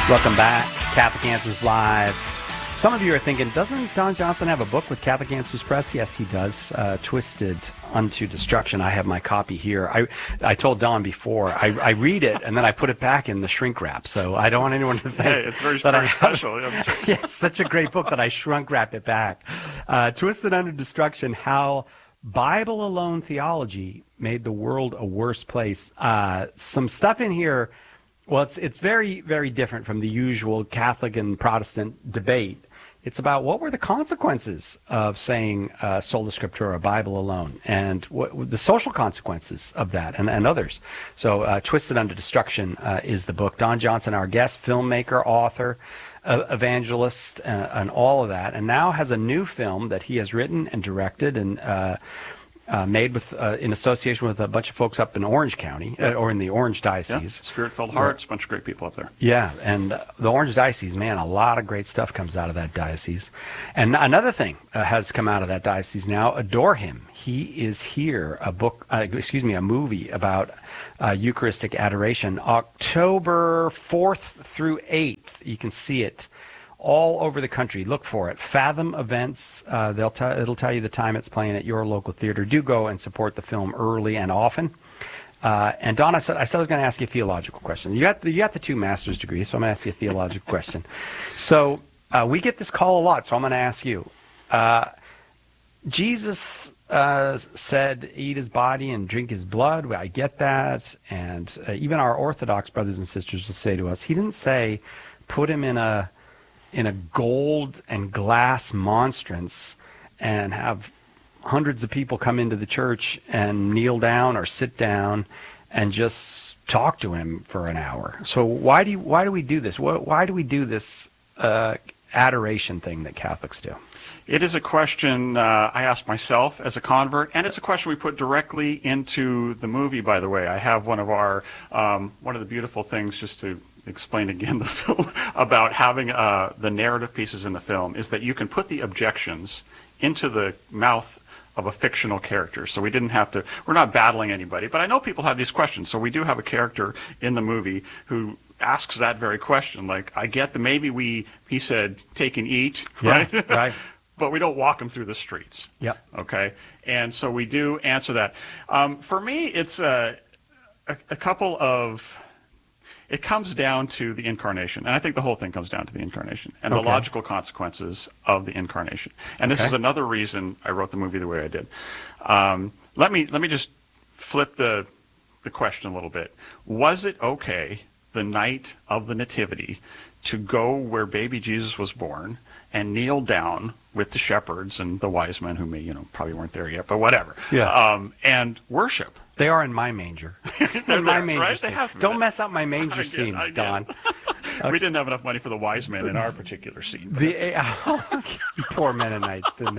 Welcome back, Catholic Answers Live. Some of you are thinking, doesn't Don Johnson have a book with Catholic Answers Press? Yes, he does. Twisted Unto Destruction. I have my copy here. I told Don before, I read it and then I put it back in the shrink wrap. So I don't want anyone to think it's very special. Yeah, it's such a great book that I shrunk wrapped it back. Twisted Unto Destruction, How Bible Alone Theology Made the World a Worse Place. Some stuff in here. Well, it's very, very different from the usual Catholic and Protestant debate. It's about what were the consequences of saying sola scriptura, Bible alone, and what the social consequences of that and others. So Twisted Unto Destruction is the book. Don Johnson, our guest, filmmaker, author, evangelist, and all of that, and now has a new film that he has written and directed and made with in association with a bunch of folks up in Orange County, or in the Orange Diocese. Yeah, Spirit-Filled Hearts, a bunch of great people up there. Yeah, and the Orange Diocese, man, a lot of great stuff comes out of that diocese. And another thing has come out of that diocese now, Adore Him. He is here, a movie about Eucharistic adoration, October 4th through 8th. You can see it all over the country. Look for it. Fathom Events. It'll tell you the time it's playing at your local theater. Do go and support the film early and often. And Don, I said I was going to ask you a theological question. You got the 2 master's degrees, so I'm going to ask you a theological question. So we get this call a lot, so I'm going to ask you. Jesus said, "Eat his body and drink his blood." I get that, and even our Orthodox brothers and sisters will say to us, he didn't say, "Put him in a gold and glass monstrance and have hundreds of people come into the church and kneel down or sit down and just talk to him for an hour." So why do we do this? Why do we do this adoration thing that Catholics do? It is a question I asked myself as a convert, and it's a question we put directly into the movie, by the way. I have one of the beautiful things, just to explain again the film, about having the narrative pieces in the film, is that you can put the objections into the mouth of a fictional character. So we're not battling anybody, but I know people have these questions. So we do have a character in the movie who asks that very question. Like, I get that maybe he said, take and eat, right? Yeah, right. But we don't walk him through the streets. Yep. Okay? And so we do answer that. For me, it's a couple of... It comes down to the incarnation, and I think the whole thing comes down to the incarnation and the logical consequences of the incarnation. And this is another reason I wrote the movie the way I did. Let me just flip the question a little bit. Was it okay the night of the Nativity to go where baby Jesus was born and kneel down with the shepherds and the wise men who probably weren't there yet, but whatever, and worship? They are in my manger. They're my there, manger right? scene. They have to be. Don't mess up my manger scene, I Don. We didn't have enough money for the wise men in our particular scene. Poor Mennonites, didn't they?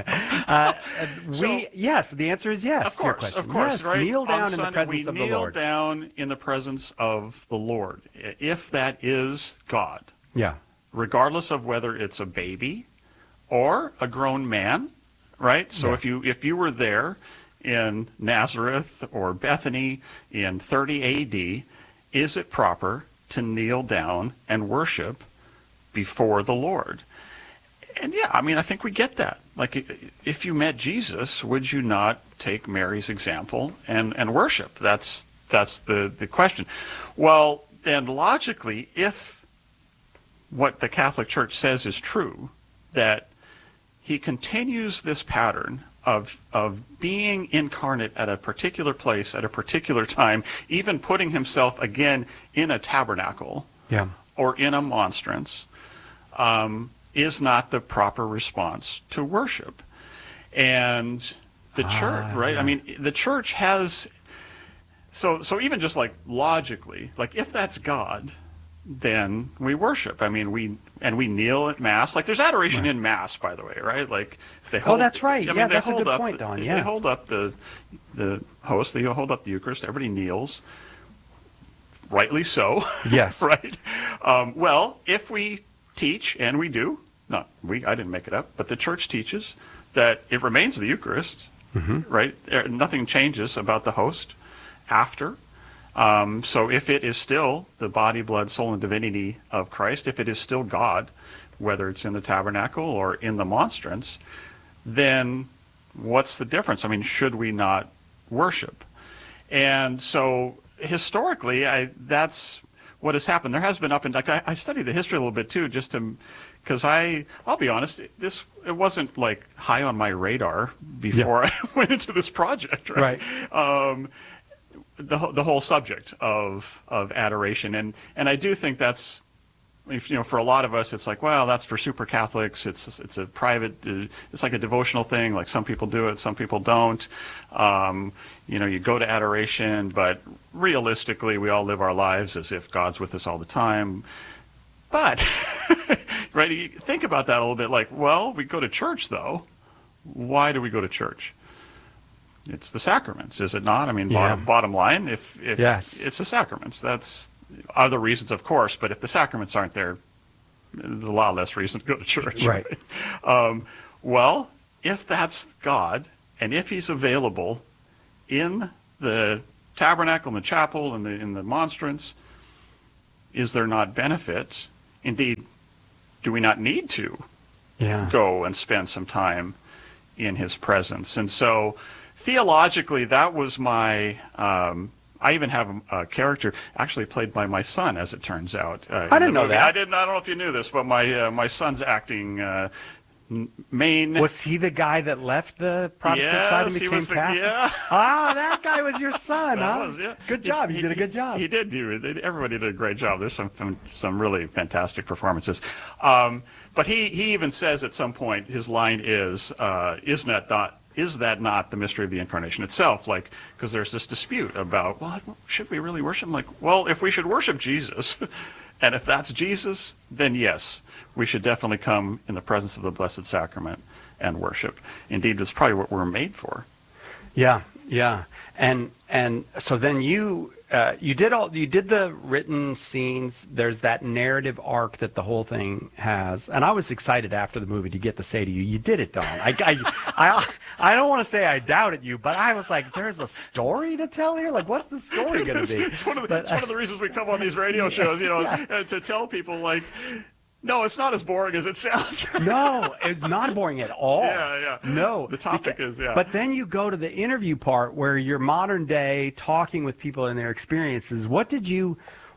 Yes, the answer is yes. Of course, yes, right? Kneel down On in the Sunday, presence of the Lord. We kneel down in the presence of the Lord, if that is God. Yeah. Regardless of whether it's a baby or a grown man, right? So if you were there in Nazareth or Bethany in 30 A.D., is it proper to kneel down and worship before the Lord? And I think we get that. Like, if you met Jesus, would you not take Mary's example and worship? That's the question. Well, then logically, if what the Catholic Church says is true, that he continues this pattern of being incarnate at a particular place at a particular time, even putting himself again in a tabernacle or in a monstrance, is not the proper response to worship. And the church, right? Yeah. I mean, the church has... So even just like logically, like if that's God, then we worship. I mean, we kneel at Mass. Like, there's adoration in Mass, by the way, right? Like, they hold. Oh, that's right. That's a good point, Don. They hold up the host. They hold up the Eucharist. Everybody kneels. Rightly so. Yes. Right. Well, if we teach, and we do, I didn't make it up, but the Church teaches that it remains the Eucharist. Mm-hmm. Right. Nothing changes about the host after. So if it is still the body, blood, soul, and divinity of Christ, if it is still God, whether it's in the tabernacle or in the monstrance, then what's the difference? I mean, should we not worship? And so historically, that's what has happened. There has been up and like I studied the history a little bit too, just to because I'll be honest, it wasn't like high on my radar before I went into this project, right? The whole subject of adoration, and I do think that's, for a lot of us, it's like, well, that's for super Catholics. It's a private, it's like a devotional thing. Like some people do it, some people don't. You go to adoration, but realistically, we all live our lives as if God's with us all the time. But, right, you think about that a little bit. Like, well, we go to church though. Why do we go to church? It's the sacraments, is it not? I mean, bottom line, if yes, it's the sacraments. That's other reasons, of course, but if the sacraments aren't there, there's a lot less reason to go to church. Right. Well, if that's God, and if he's available in the tabernacle, in the chapel, in the monstrance, is there not benefit? Indeed, do we not need to go and spend some time in his presence? And so theologically, that was my... I even have a character actually played by my son, as it turns out. I didn't know that. I don't know if you knew this, but my son's acting main. Was he the guy that left the Protestant side and became Catholic? That guy was your son, huh? Good job. You did a good job. He did. Everybody did a great job. There's some really fantastic performances. But he even says at some point, his line is that not the mystery of the incarnation itself? Like, because there's this dispute about, well, should we really worship him? Like, well, if we should worship Jesus, and if that's Jesus, then yes, we should definitely come in the presence of the Blessed Sacrament and worship. Indeed, it's probably what we're made for. Yeah. And so then you did the written scenes. There's that narrative arc that the whole thing has, and I was excited after the movie to get to say to you, you did it, Don. I don't want to say I doubted you, but I was like, there's a story to tell here. Like, what's the story going to be? It's one of the reasons we come on these radio shows, to tell people like, no, it's not as boring as it sounds. No, it's not boring at all. Yeah. No. The topic is. But then you go to the interview part where you're modern day talking with people and their experiences. What did you,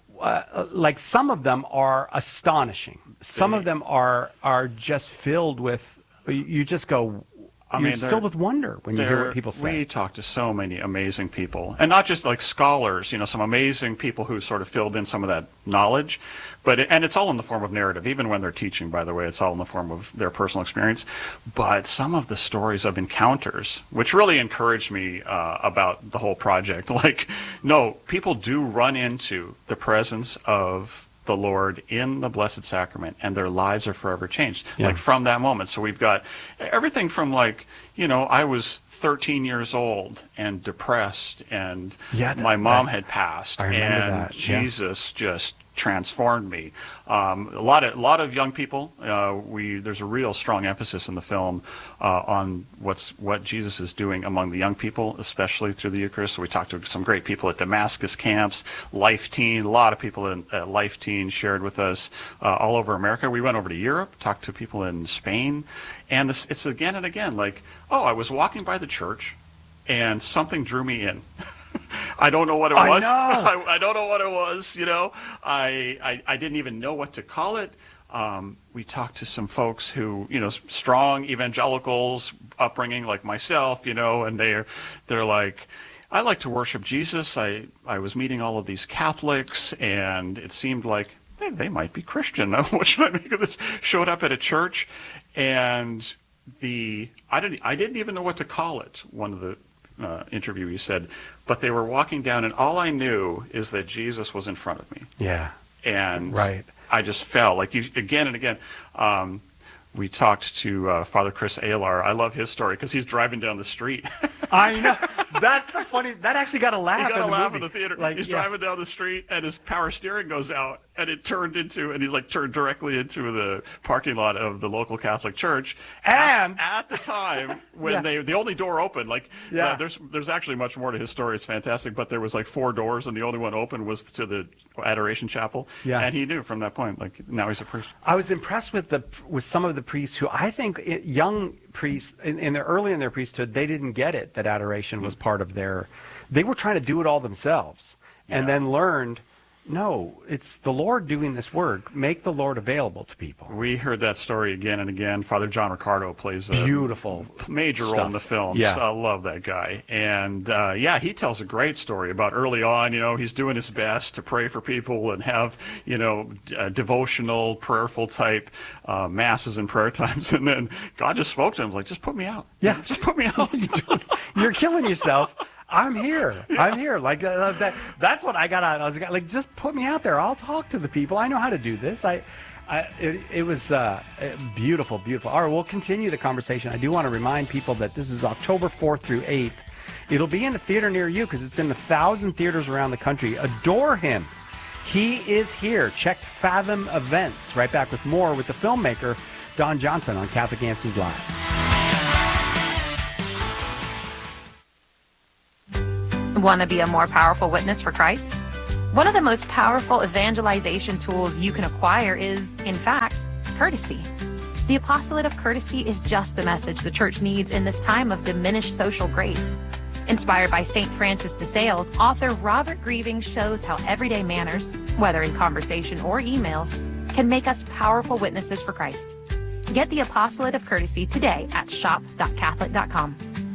like some of them are astonishing. Some of them are just filled with, you just go, you're filled with wonder when you hear what people say. We talk to so many amazing people, and not just like scholars, some amazing people who sort of filled in some of that knowledge, and it's all in the form of narrative. Even when they're teaching, by the way, it's all in the form of their personal experience. But some of the stories of encounters, which really encouraged me about the whole project, like, no, people do run into the presence of the Lord in the Blessed Sacrament, and their lives are forever changed, like from that moment. So we've got everything from like, I was 13 years old and depressed, and my mom had passed, and Jesus just transformed me. A lot of young people. There's a real strong emphasis in the film on what Jesus is doing among the young people, especially through the Eucharist. So we talked to some great people at Damascus camps, Life Teen. A lot of people at Life Teen shared with us all over America. We went over to Europe, talked to people in Spain, and it's again and again like, oh, I was walking by the church, and something drew me in. I don't know what it was. I don't know what it was. I didn't even know what to call it. We talked to some folks who, strong evangelicals, upbringing like myself, and they're like, I like to worship Jesus. I was meeting all of these Catholics, and it seemed like they might be Christian. What should I make of this? Showed up at a church, and I didn't even know what to call it. One of the interviewees said, but they were walking down, and all I knew is that Jesus was in front of me. Yeah. And I just fell. Like again and again. We talked to Father Chris Aylar. I love his story because he's driving down the street. I know. That's the funny. That actually got a laugh. He got in a laugh movie. in the theater. Like, He's yeah. driving down the street, and his power steering goes out, and he turned directly into the parking lot of the local Catholic church. And at the time when Yeah. the only door open, Yeah. there's actually much more to his story. It's fantastic, but there was like 4 doors, and the only one open was to the Adoration Chapel. Yeah. And he knew from that point, like, now he's a priest. I was impressed with some of the priests who I think young priests early in their priesthood, they didn't get it that adoration was part of their. They were trying to do it all themselves, and Yeah. then learned, no, it's the Lord doing this work. Make the Lord available to people. We heard that story again and again. Father John Ricardo plays a Beautiful major role stuff. in the film. Yeah. So I love that guy. And he tells a great story about early on, he's doing his best to pray for people and have, devotional, prayerful type masses and prayer times. And then God just spoke to him, like, just put me out. Yeah. Just put me out. You're killing yourself. I'm here. I'm here. Like that's what I got out. I was like, just put me out there. I'll talk to the people. I know how to do this. It was beautiful, beautiful. All right, we'll continue the conversation. I do want to remind people that this is October 4th through 8th. It'll be in a theater near you because it's in 1,000 theaters around the country. Adore him. He is here. Check Fathom Events. Right back with more with the filmmaker, Don Johnson, on Catholic Answers Live. Want to be a more powerful witness for Christ? One of the most powerful evangelization tools you can acquire is, in fact, courtesy. The apostolate of courtesy is just the message the church needs in this time of diminished social grace. Inspired by St. Francis de Sales, author Robert Grieving shows how everyday manners, whether in conversation or emails, can make us powerful witnesses for Christ. Get the apostolate of courtesy today at shop.catholic.com.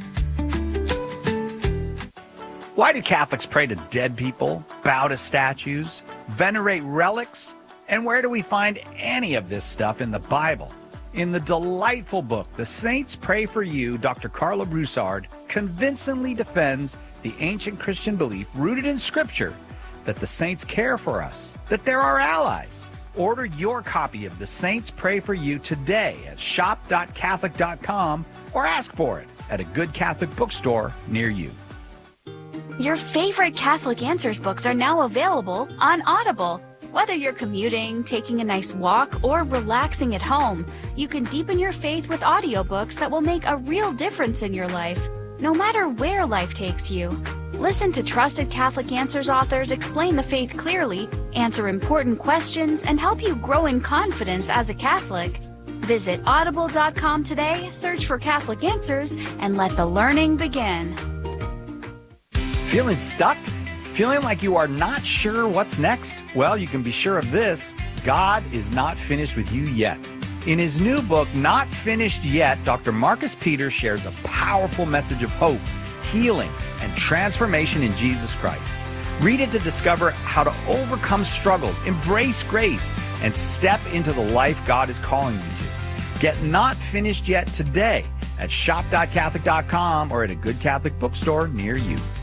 Why do Catholics pray to dead people, bow to statues, venerate relics? And where do we find any of this stuff in the Bible? In the delightful book, The Saints Pray for You, Dr. Carla Broussard convincingly defends the ancient Christian belief rooted in Scripture that the saints care for us, that they're our allies. Order your copy of The Saints Pray for You today at shop.catholic.com or ask for it at a good Catholic bookstore near you. Your favorite Catholic Answers books are now available on Audible. Whether you're commuting, taking a nice walk, or relaxing at home, you can deepen your faith with audiobooks that will make a real difference in your life, no matter where life takes you. Listen to trusted Catholic Answers authors explain the faith clearly, answer important questions, and help you grow in confidence as a Catholic. Visit audible.com today, search for Catholic Answers, and let the learning begin. Feeling stuck? Feeling like you are not sure what's next? Well, you can be sure of this. God is not finished with you yet. In his new book, Not Finished Yet, Dr. Marcus Peters shares a powerful message of hope, healing, and transformation in Jesus Christ. Read it to discover how to overcome struggles, embrace grace, and step into the life God is calling you to. Get Not Finished Yet today at shop.catholic.com or at a good Catholic bookstore near you.